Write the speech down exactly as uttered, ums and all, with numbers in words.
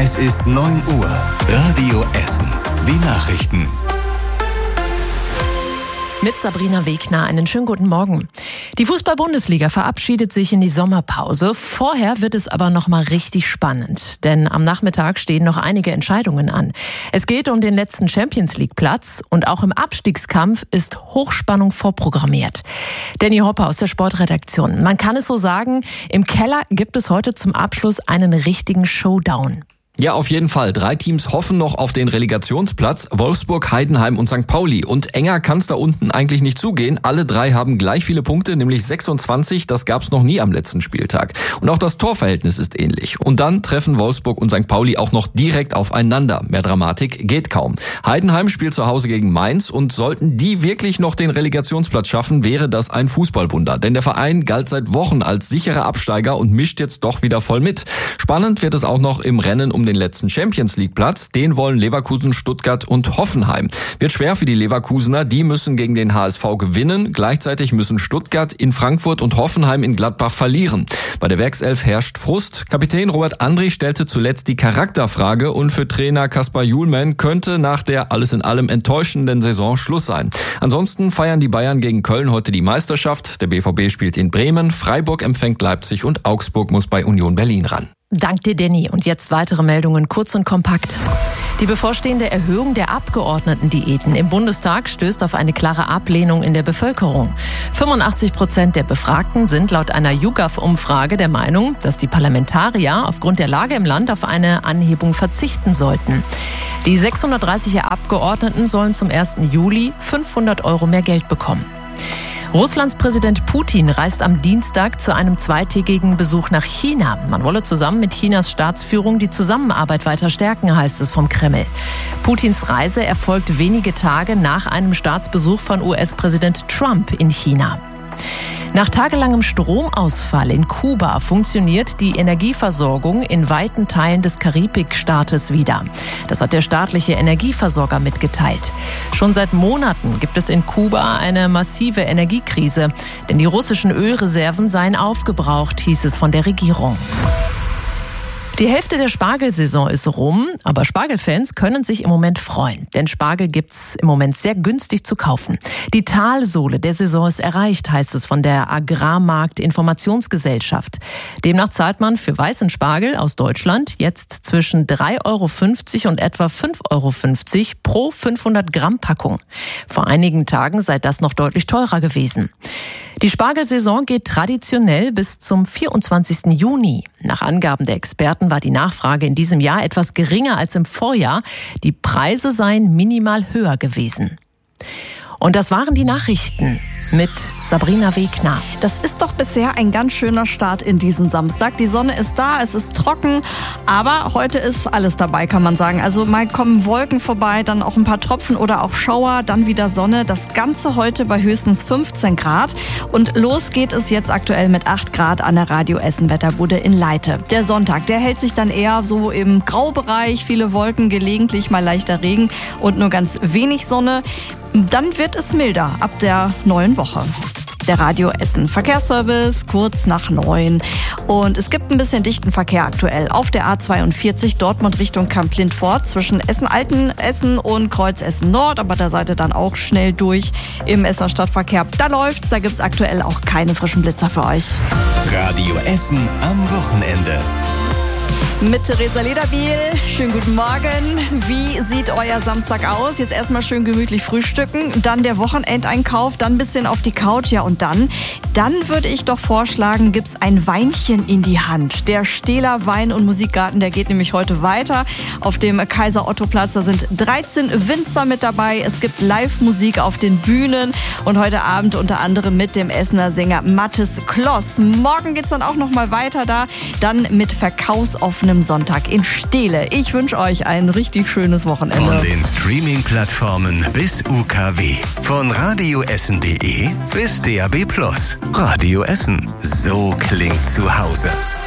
Es ist neun Uhr. Radio Essen. Die Nachrichten. Mit Sabrina Wegner, einen schönen guten Morgen. Die Fußball-Bundesliga verabschiedet sich in die Sommerpause. Vorher wird es aber noch mal richtig spannend, denn am Nachmittag stehen noch einige Entscheidungen an. Es geht um den letzten Champions-League-Platz und auch im Abstiegskampf ist Hochspannung vorprogrammiert. Danny Hopper aus der Sportredaktion. Man kann es so sagen, im Keller gibt es heute zum Abschluss einen richtigen Showdown. Ja, auf jeden Fall. Drei Teams hoffen noch auf den Relegationsplatz. Wolfsburg, Heidenheim und Sankt Pauli. Und enger kann es da unten eigentlich nicht zugehen. Alle drei haben gleich viele Punkte, nämlich sechsundzwanzig. Das gab's noch nie am letzten Spieltag. Und auch das Torverhältnis ist ähnlich. Und dann treffen Wolfsburg und Sankt Pauli auch noch direkt aufeinander. Mehr Dramatik geht kaum. Heidenheim spielt zu Hause gegen Mainz und sollten die wirklich noch den Relegationsplatz schaffen, wäre das ein Fußballwunder. Denn der Verein galt seit Wochen als sicherer Absteiger und mischt jetzt doch wieder voll mit. Spannend wird es auch noch im Rennen um den letzten Champions-League-Platz. Den wollen Leverkusen, Stuttgart und Hoffenheim. Wird schwer für die Leverkusener. Die müssen gegen den H S V gewinnen. Gleichzeitig müssen Stuttgart in Frankfurt und Hoffenheim in Gladbach verlieren. Bei der Werkself herrscht Frust. Kapitän Robert Andrich stellte zuletzt die Charakterfrage und für Trainer Kaspar Hjulmand könnte nach der alles in allem enttäuschenden Saison Schluss sein. Ansonsten feiern die Bayern gegen Köln heute die Meisterschaft. Der B V B spielt in Bremen, Freiburg empfängt Leipzig und Augsburg muss bei Union Berlin ran. Dank dir, Danny. Und jetzt weitere Meldungen, kurz und kompakt. Die bevorstehende Erhöhung der Abgeordnetendiäten im Bundestag stößt auf eine klare Ablehnung in der Bevölkerung. fünfundachtzig Prozent der Befragten sind laut einer YouGov-Umfrage der Meinung, dass die Parlamentarier aufgrund der Lage im Land auf eine Anhebung verzichten sollten. Die sechshundertdreißig Abgeordneten sollen zum ersten Juli fünfhundert Euro mehr Geld bekommen. Russlands Präsident Putin reist am Dienstag zu einem zweitägigen Besuch nach China. Man wolle zusammen mit Chinas Staatsführung die Zusammenarbeit weiter stärken, heißt es vom Kreml. Putins Reise erfolgt wenige Tage nach einem Staatsbesuch von U S-Präsident Trump in China. Nach tagelangem Stromausfall in Kuba funktioniert die Energieversorgung in weiten Teilen des Karibikstaates wieder. Das hat der staatliche Energieversorger mitgeteilt. Schon seit Monaten gibt es in Kuba eine massive Energiekrise, denn die russischen Ölreserven seien aufgebraucht, hieß es von der Regierung. Die Hälfte der Spargelsaison ist rum, aber Spargelfans können sich im Moment freuen. Denn Spargel gibt's im Moment sehr günstig zu kaufen. Die Talsohle der Saison ist erreicht, heißt es von der Agrarmarkt-Informationsgesellschaft. Demnach zahlt man für weißen Spargel aus Deutschland jetzt zwischen drei Euro fünfzig und etwa fünf Euro fünfzig pro fünfhundert Gramm Packung. Vor einigen Tagen sei das noch deutlich teurer gewesen. Die Spargelsaison geht traditionell bis zum vierundzwanzigsten Juni. Nach Angaben der Experten war die Nachfrage in diesem Jahr etwas geringer als im Vorjahr. Die Preise seien minimal höher gewesen. Und das waren die Nachrichten mit Sabrina Wegner. Das ist doch bisher ein ganz schöner Start in diesen Samstag. Die Sonne ist da, es ist trocken, aber heute ist alles dabei, kann man sagen. Also mal kommen Wolken vorbei, dann auch ein paar Tropfen oder auch Schauer, dann wieder Sonne. Das Ganze heute bei höchstens fünfzehn Grad. Und los geht es jetzt aktuell mit acht Grad an der Radio Essen Wetterbude in Leite. Der Sonntag, der hält sich dann eher so im Graubereich, viele Wolken, gelegentlich mal leichter Regen und nur ganz wenig Sonne. Dann wird es milder ab der neuen Woche. Der Radio Essen Verkehrsservice kurz nach neun. Und es gibt ein bisschen dichten Verkehr aktuell auf der A zweiundvierzig Dortmund Richtung Kamp-Lindfort zwischen Essen-Altenessen und Kreuz Essen-Nord. Aber da seid ihr dann auch schnell durch im Essener Stadtverkehr. Da läuft's, da gibt's aktuell auch keine frischen Blitzer für euch. Radio Essen am Wochenende. Mit Theresa Lederbiel. Schönen guten Morgen. Wie sieht euer Samstag aus? Jetzt erstmal schön gemütlich frühstücken, dann der Wochenendeinkauf, dann ein bisschen auf die Couch. Ja, und dann, dann würde ich doch vorschlagen, gibt's ein Weinchen in die Hand. Der Stehler Wein- und Musikgarten, der geht nämlich heute weiter auf dem Kaiser-Otto-Platz. Da sind dreizehn Winzer mit dabei. Es gibt Live-Musik auf den Bühnen und heute Abend unter anderem mit dem Essener Sänger Mathis Kloss. Morgen geht's dann auch noch mal weiter da, dann mit verkaufsoffenen Sonntag in Steele. Ich wünsche euch ein richtig schönes Wochenende. Von den Streaming-Plattformen bis U K W. Von radioessen punkt de bis D A B plus. Radio Essen. So klingt zu Hause.